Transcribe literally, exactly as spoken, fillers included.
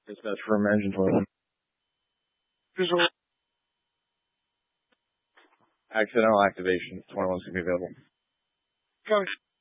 Dispatch from engine twenty-one. Visual. Accidental activation. twenty-one is going to be available. Go.